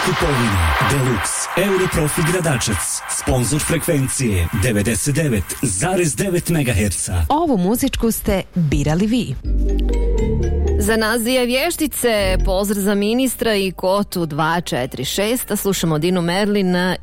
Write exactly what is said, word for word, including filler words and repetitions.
kupovina Deluxe Europrofi Gradačac, sponzor frekvencije devedeset devet zarez devet megaherca. Ovu muzičku ste birali vi. Za Nazije vještice, pozdrav za ministra i Kotu dva četiri šest, a slušamo Dinu Merlin